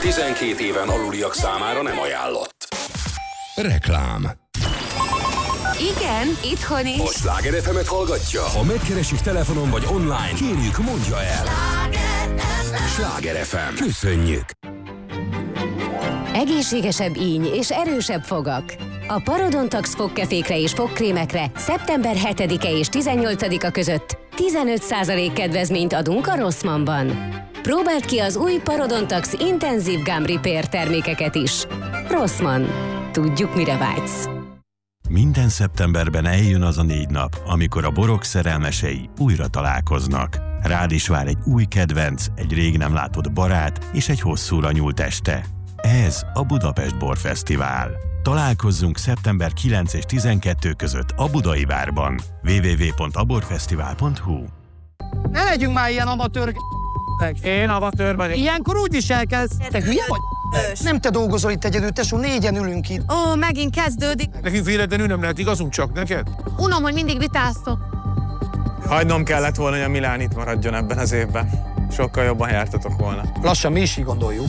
12 éven aluliak számára nem ajánlott. Reklám. Igen, itthon is. A Sláger FM-et hallgatja? Ha megkeresik telefonon vagy online, kérjük, mondja el. Sláger FM. Köszönjük. Egészségesebb íny és erősebb fogak. A Parodontax fogkefékre és fogkrémekre szeptember 7-e és 18-a között 15% kedvezményt adunk a Rossmannban. Próbáld ki az új Parodontax Intensive Gum Repair termékeket is. Rossmann. Tudjuk, mire vágysz. Minden szeptemberben eljön az a 4 nap, amikor a borok szerelmesei újra találkoznak. Rád is vár egy új kedvenc, egy rég nem látott barát és egy hosszúra nyúlt este. Ez a Budapest Borfesztivál. Találkozzunk szeptember 9 és 12 között a Budai Várban. www.aborfesztivál.hu. Ne legyünk már ilyen amatőr... Én amatőr vagyok. Ilyenkor úgy is elkezd. Te hülye vagy? Nem te dolgozol itt egyedül, tesó, 4-en ülünk itt. Ó, megint kezdődik. Nekünk véletlenül nem lehet igazunk, csak neked? Unom, hogy mindig vitáztok. Hagynom kellett volna, hogy a Milán itt maradjon ebben az évben. Sokkal jobban jártatok volna. Lassan mi is így gondoljuk.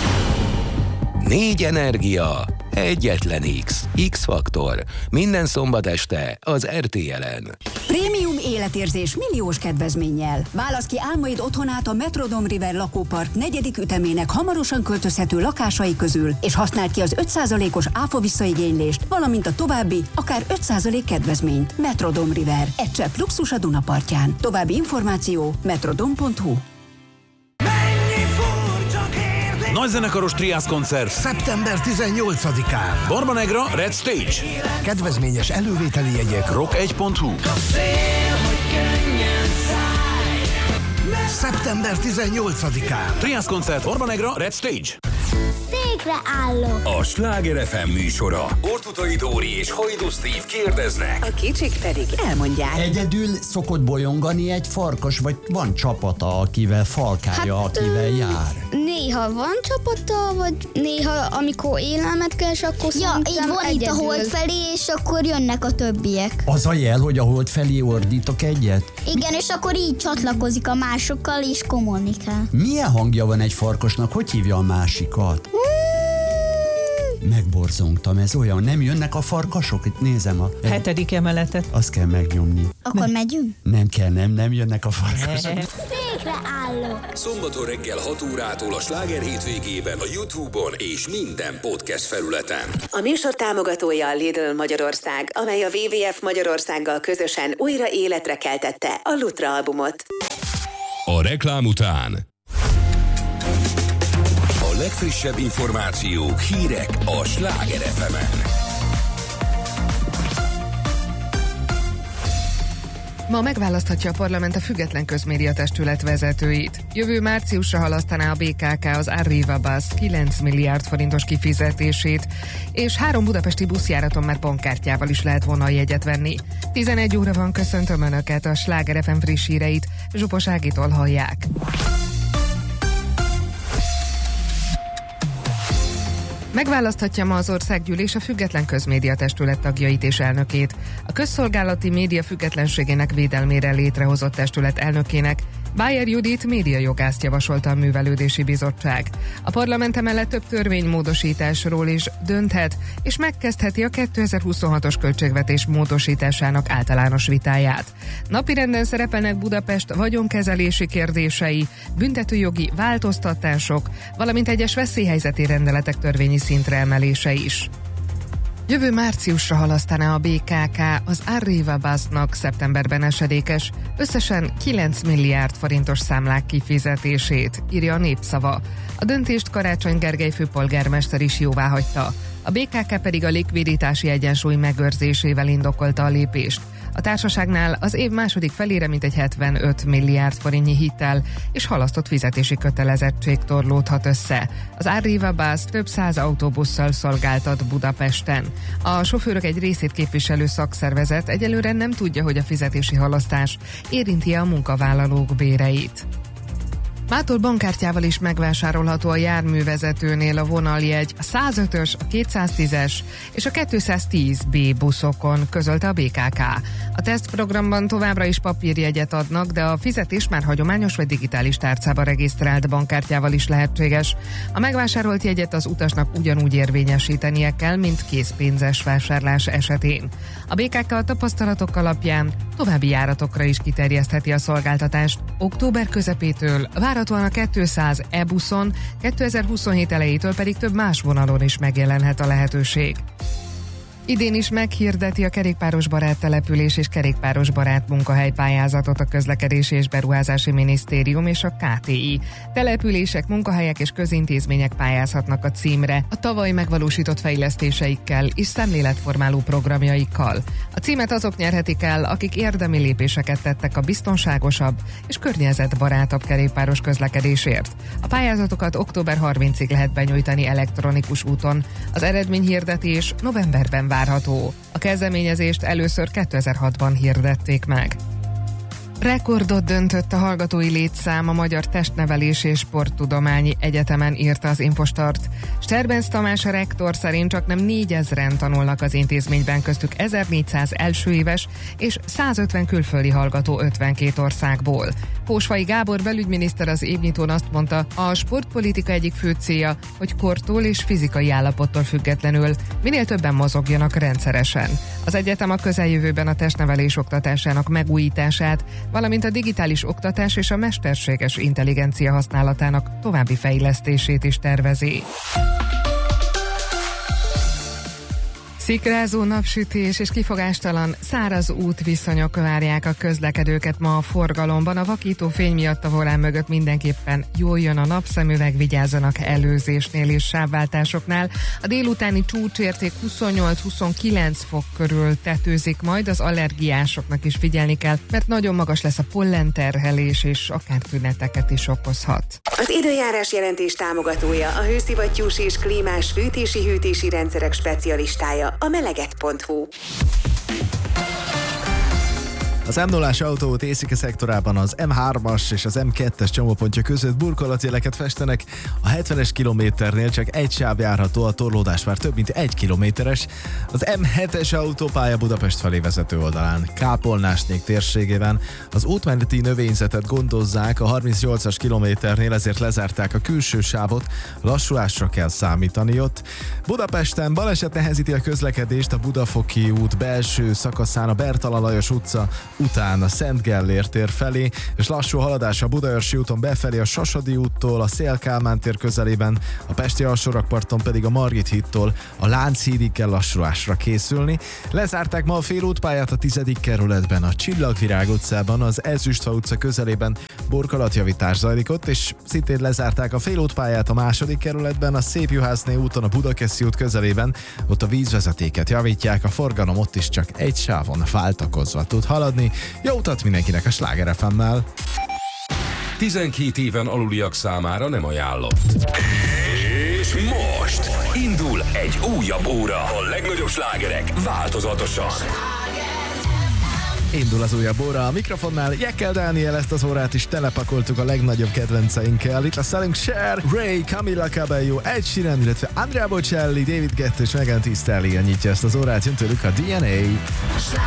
4 energia, egyetlen X. X-faktor. Minden szombat este az RTL-en. Prémium életérzés milliós kedvezménnyel. Válasz ki álmaid otthonát a Metrodome River lakópark 4. ütemének hamarosan költözhető lakásai közül, és használd ki az 5%-os áfa visszaigénylést, valamint a további, akár 5% kedvezményt. Metrodome River. Egy csepp luxus a Dunapartján. További információ metrodome.hu. Nagyzenekaros triász koncert szeptember 18-án. Barbanegra Red Stage. Kedvezményes elővételi jegyek rock1.hu. Szeptember 18-án. Triász koncert Barbanegra Red Stage. Székre állok. A Sláger FM műsora. Ortutai Dóri és Hajdú Steve kérdeznek. A kicsik pedig elmondják. Egyedül szokott bolyongani egy farkas, vagy van csapata, akivel falkálja, akivel jár? Néha van csapata, vagy néha amikor élelmet keres, akkor így van itt a hold felé, és akkor jönnek a többiek. Az a jel, hogy a hold felé ordítok egyet? Igen, és akkor így csatlakozik a másokkal, és komolni kell. Milyen hangja van egy farkasnak? Hogy hívja a másikat? Megborzongtam, ez olyan, nem jönnek a farkasok? Itt nézem a... 7. emeletet. Azt kell megnyomni. Akkor megyünk? Nem kell, nem jönnek a farkasok. Székre állok. Szombaton reggel 6 órától a Sláger hétvégében a YouTube-on és minden podcast felületen. A műsor támogatója a Lidl Magyarország, amely a WWF Magyarországgal közösen újra életre keltette a Lutra albumot. A reklám után a legfrissebb információk, hírek a Sláger FM-en. Ma megválaszthatja a parlament a független közmédiatestület vezetőit. Jövő márciusra halasztaná a BKK az Arriva Bus 9 milliárd forintos kifizetését, és 3 budapesti buszjáraton már bankkártyával is lehet vonaljegyet venni. 11 óra van, köszöntöm Önöket, a Sláger FM friss híreit Zsupos Ágitól hallják. Megválaszthatja ma az Országgyűlés a független közmédiatestület tagjait és elnökét. A közszolgálati média függetlenségének védelmére létrehozott testület elnökének Bájer Judit médiajogászt javasolta a Művelődési Bizottság. A parlament emellett több törvénymódosításról is dönthet, és megkezdheti a 2026-os költségvetés módosításának általános vitáját. Napirenden szerepelnek Budapest vagyonkezelési kérdései, büntetőjogi változtatások, valamint egyes veszélyhelyzeti rendeletek törvényi szintre emelése is. Jövő márciusra halasztaná a BKK az Arriva Busnak szeptemberben esedékes, összesen 9 milliárd forintos számlák kifizetését, írja a Népszava. A döntést Karácsony Gergely főpolgármester is jóváhagyta. A BKK pedig a likviditási egyensúly megőrzésével indokolta a lépést. A társaságnál az év második felére mintegy 75 milliárd forintnyi hittel és halasztott fizetési kötelezettség torlódhat össze. Az Arriva Bus több 100 autóbusszal szolgáltat Budapesten. A sofőrök egy részét képviselő szakszervezet egyelőre nem tudja, hogy a fizetési halasztás érinti a munkavállalók béreit. Mától bankkártyával is megvásárolható a járművezetőnél a vonaljegy a 105-ös, a 210-es és a 210B buszokon, közölte a BKK. A tesztprogramban továbbra is papírjegyet adnak, de a fizetés már hagyományos vagy digitális tárcába regisztrált bankkártyával is lehetséges. A megvásárolt jegyet az utasnak ugyanúgy érvényesítenie kell, mint készpénzes vásárlás esetén. A BKK a tapasztalatok alapján további járatokra is kiterjesztheti a szolgáltatást. Október közepétől várhatóan a 200 e-buszon, 2027 elejétől pedig több más vonalon is megjelenhet a lehetőség. Idén is meghirdeti a kerékpáros barát település és kerékpáros barát munkahely pályázatot a Közlekedési és Beruházási Minisztérium és a KTI. Települések, munkahelyek és közintézmények pályázhatnak a címre a tavaly megvalósított fejlesztéseikkel és szemléletformáló programjaikkal. A címet azok nyerhetik el, akik érdemi lépéseket tettek a biztonságosabb és környezetbarátabb kerékpáros közlekedésért. A pályázatokat október 30-ig lehet benyújtani elektronikus úton. Az eredményhirdetés novemberben várható. A kezdeményezést először 2006-ban hirdették meg. Rekordot döntött a hallgatói létszám a Magyar Testnevelés és Sporttudományi Egyetemen, írta az Infostart. Sterbenc Tamás rektor szerint csaknem 4000-en tanulnak az intézményben, köztük 1400 elsőéves és 150 külföldi hallgató 52 országból. Hósfai Gábor belügyminiszter az évnyitón azt mondta, a sportpolitika egyik fő célja, hogy kortól és fizikai állapottól függetlenül minél többen mozogjanak rendszeresen. Az egyetem a közeljövőben a testnevelés oktatásának megújítását, valamint a digitális oktatás és a mesterséges intelligencia használatának további fejlesztését is tervezi. Szikrázó, napsütés és kifogástalan száraz útviszonyok várják a közlekedőket ma a forgalomban. A vakító fény miatt a volán mögött mindenképpen jól jön a napszemüveg, vigyázzanak előzésnél és sávváltásoknál. A délutáni csúcsérték 28-29 fok körül tetőzik majd, az allergiásoknak is figyelni kell, mert nagyon magas lesz a pollenterhelés és akár tüneteket is okozhat. Az időjárás jelentés támogatója a hőszivattyús és klímás fűtési-hűtési rendszerek specialistája, a meleget.hu. Az M0-as autó Észike szektorában az M3-as és az M2-es csomópontja között burkolatjeleket festenek. A 70-es kilométernél csak egy sáv járható, a torlódás már több mint 1 kilométeres. Az M7-es autópálya Budapest felé vezető oldalán, Kápolnásnék térségében az útmeneti növényzetet gondozzák a 38-as kilométernél, ezért lezárták a külső sávot, lassulásra kell számítani ott. Budapesten baleset nehezíti a közlekedést a Budafoki út belső szakaszán, a Bertalan Lajos utca után a Szent Gellért tér felé, és lassú haladás a Budaörsi úton befelé a Sasadi úttól, a Széll Kálmán tér közelében, a Pesti alsórakparton pedig a Margit hídtól a Lánchídig kell lassulásra készülni. Lezárták ma a félútpályát a 10. kerületben, a Csillagvirág utcában, az Ezüstfa utca közelében burkolatjavítás zajlik ott, és szintén lezárták a félútpályát a 2. kerületben, a Szépjuhászné úton, a Budakeszi út közelében, ott a vízvezetéket javítják, a forgalom ott is csak egy sávon váltakozva tud haladni. Jó utat mindenkinek a Sláger FM-mel! 12 éven aluliak számára nem ajánlott. És most indul egy újabb óra. A legnagyobb slágerek változatosan. Indul az újabb óra. A mikrofonnál Jekyll Dániel, ezt az órát is telepakoltuk a legnagyobb kedvenceinkkel. Itt lesz velünk Cher, Ray, Camila Cabello, Ed Sheeran, illetve Andrea Bocelli, David Guetta és Megan Thee Stallion nyitja ezt az órát, jön tőlük a DNA.